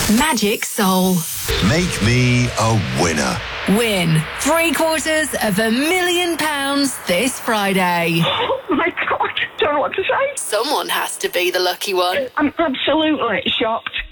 Magic Soul. Make me a winner. Win £750,000 this Friday. Oh, my God. Don't know what to say. Someone has to be the lucky one. I'm absolutely shocked.